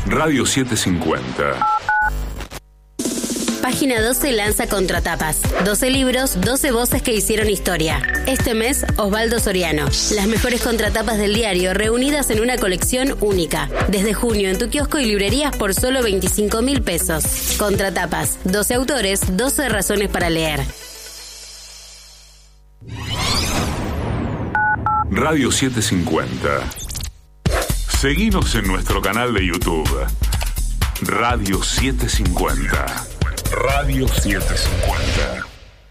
Radio 750. Página 12 lanza Contratapas. 12 libros, 12 voces que hicieron historia. Este mes, Osvaldo Soriano. Las mejores contratapas del diario reunidas en una colección única. Desde junio en tu kiosco y librerías por solo 25.000 pesos. Contratapas. 12 autores, 12 razones para leer. Radio 750. Seguinos en nuestro canal de YouTube. Radio 750. Radio 750.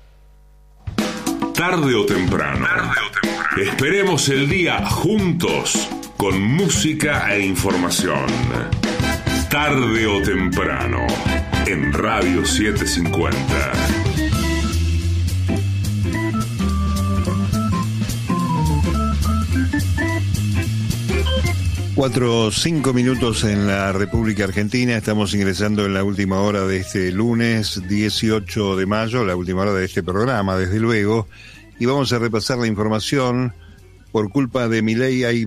Tarde o temprano. Esperemos el día juntos con música e información. Tarde o temprano en Radio 750. 4 o 5 minutos en la República Argentina. Estamos ingresando en la última hora de este lunes 18 de mayo, la última hora de este programa, desde luego, y vamos a repasar la información. Por culpa de Milei hay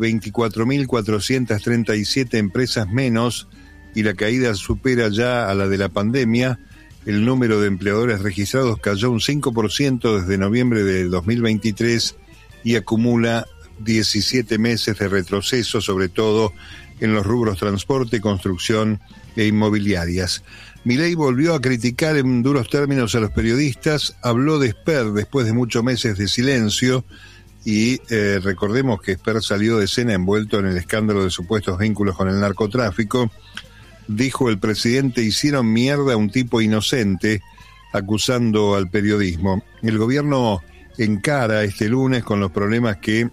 24.437 empresas menos y la caída supera ya a la de la pandemia. El número de empleadores registrados cayó un 5% desde noviembre de 2023 y acumula 17 meses de retroceso, sobre todo en los rubros transporte, construcción e inmobiliarias. Milei volvió a criticar en duros términos a los periodistas, habló de Esper después de muchos meses de silencio y recordemos que Esper salió de escena envuelto en el escándalo de supuestos vínculos con el narcotráfico. Dijo el presidente: hicieron mierda a un tipo inocente, acusando al periodismo. El gobierno encara este lunes con los problemas que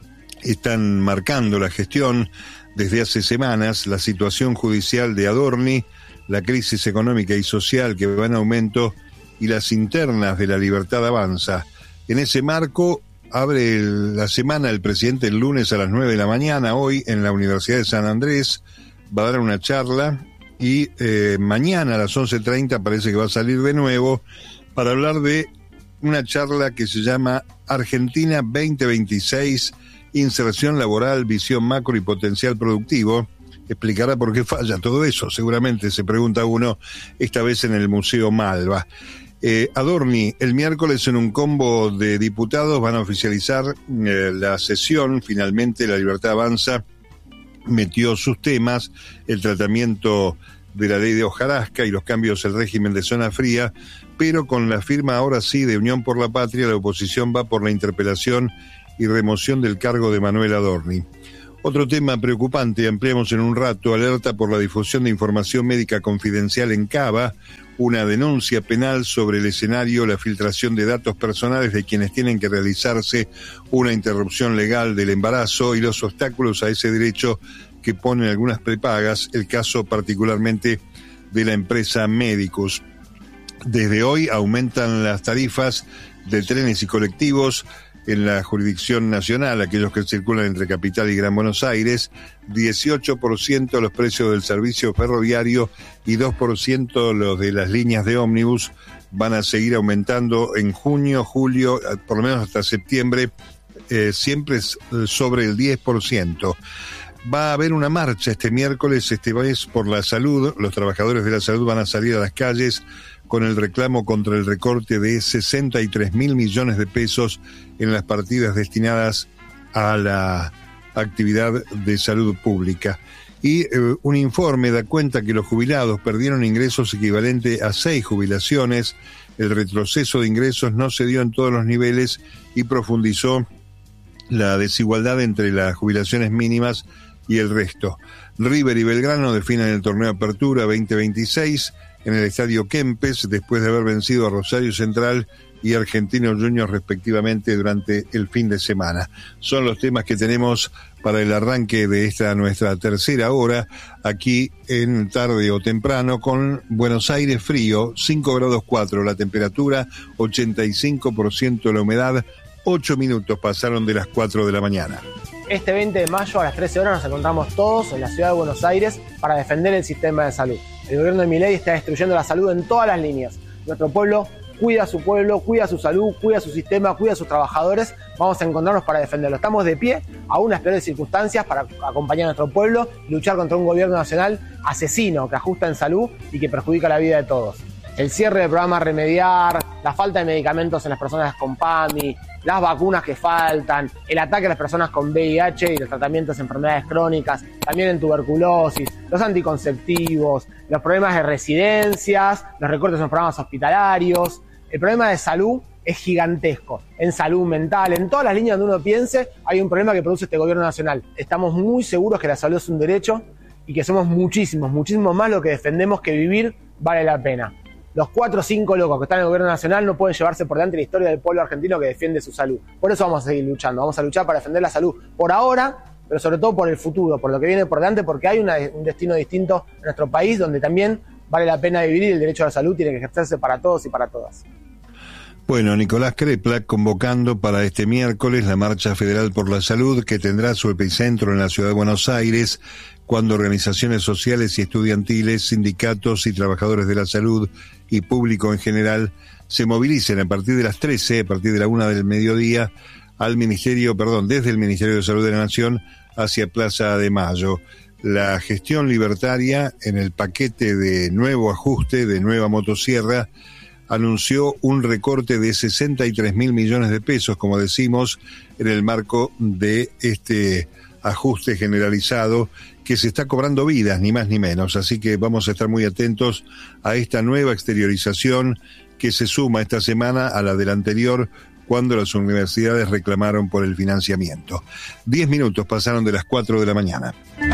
están marcando la gestión desde hace semanas, la situación judicial de Adorni, la crisis económica y social que va en aumento y las internas de La Libertad Avanza. En ese marco abre la semana el presidente el lunes a las 9 de la mañana, hoy en la Universidad de San Andrés, va a dar una charla y mañana a las 11:30 parece que va a salir de nuevo para hablar de una charla que se llama Argentina 2026, inserción laboral, visión macro y potencial productivo. Explicará por qué falla todo eso, seguramente se pregunta uno, esta vez en el Museo Malva. Adorni, el miércoles en un combo de diputados van a oficializar la sesión. Finalmente La Libertad Avanza metió sus temas, el tratamiento de la ley de hojarasca y los cambios al régimen de zona fría, pero con la firma ahora sí de Unión por la Patria, la oposición va por la interpelación y remoción del cargo de Manuel Adorni. Otro tema preocupante, ampliamos en un rato, alerta por la difusión de información médica confidencial en Cava, una denuncia penal sobre el escenario, la filtración de datos personales de quienes tienen que realizarse una interrupción legal del embarazo y los obstáculos a ese derecho que ponen algunas prepagas, el caso particularmente de la empresa Medicus. Desde hoy aumentan las tarifas de trenes y colectivos en la jurisdicción nacional, aquellos que circulan entre Capital y Gran Buenos Aires, 18% los precios del servicio ferroviario y 2% los de las líneas de ómnibus van a seguir aumentando en junio, julio, por lo menos hasta septiembre, siempre sobre el 10%. Va a haber una marcha este miércoles, esta vez por la salud. Los trabajadores de la salud van a salir a las calles con el reclamo contra el recorte de 63.000 millones de pesos en las partidas destinadas a la actividad de salud pública. Y un informe da cuenta que los jubilados perdieron ingresos equivalentes a 6 jubilaciones. El retroceso de ingresos no se dio en todos los niveles y profundizó la desigualdad entre las jubilaciones mínimas y el resto. River y Belgrano definen el torneo Apertura 2026 en el Estadio Kempes, después de haber vencido a Rosario Central y Argentinos Juniors respectivamente durante el fin de semana. Son los temas que tenemos para el arranque de esta nuestra tercera hora, aquí en Tarde o Temprano, con Buenos Aires frío, 5,4 grados la temperatura, 85% la humedad, 8 minutos pasaron de las 4 de la mañana. Este 20 de mayo a las 13 horas nos encontramos todos en la ciudad de Buenos Aires para defender el sistema de salud. El gobierno de Milei está destruyendo la salud en todas las líneas. Nuestro pueblo cuida a su pueblo, cuida su salud, cuida su sistema, cuida a sus trabajadores. Vamos a encontrarnos para defenderlo. Estamos de pie, aún en las peores circunstancias, para acompañar a nuestro pueblo y luchar contra un gobierno nacional asesino que ajusta en salud y que perjudica la vida de todos. El cierre del programa Remediar, la falta de medicamentos en las personas con PAMI, las vacunas que faltan, el ataque a las personas con VIH y los tratamientos de enfermedades crónicas, también en tuberculosis, los anticonceptivos, los problemas de residencias, los recortes en los programas hospitalarios. El problema de salud es gigantesco, en salud mental, en todas las líneas donde uno piense, hay un problema que produce este gobierno nacional. Estamos muy seguros que la salud es un derecho y que somos muchísimos más los que defendemos que vivir vale la pena. Los 4 o 5 locos que están en el gobierno nacional no pueden llevarse por delante la historia del pueblo argentino que defiende su salud. Por eso vamos a seguir luchando, vamos a luchar para defender la salud por ahora, pero sobre todo por el futuro, por lo que viene por delante, porque hay un destino distinto en nuestro país donde también vale la pena vivir y el derecho a la salud tiene que ejercerse para todos y para todas. Bueno, Nicolás Crepla convocando para este miércoles la Marcha Federal por la Salud, que tendrá su epicentro en la ciudad de Buenos Aires, cuando organizaciones sociales y estudiantiles, sindicatos y trabajadores de la salud y público en general se movilicen a partir de las 13, a partir de la 1 del mediodía, desde el Ministerio de Salud de la Nación hacia Plaza de Mayo. La gestión libertaria, en el paquete de nuevo ajuste, de nueva motosierra, anunció un recorte de 63.000 millones de pesos, como decimos, en el marco de este ajuste generalizado que se está cobrando vidas, ni más ni menos. Así que vamos a estar muy atentos a esta nueva exteriorización que se suma esta semana a la de la anterior, cuando las universidades reclamaron por el financiamiento. 10 minutos pasaron de las 4 de la mañana.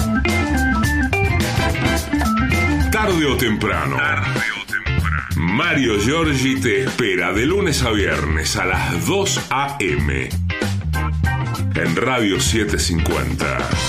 Tarde o temprano. Mario Giorgi te espera de lunes a viernes a las 2 a.m. en Radio 750.